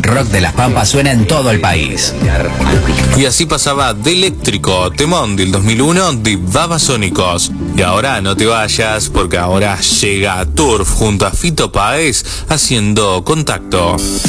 Rock de las Pampas suena en todo el país. Y así pasaba de Eléctrico, temón del 2001 de Babasónicos. Y ahora no te vayas, porque ahora llega Turf junto a Fito Páez haciendo Contacto.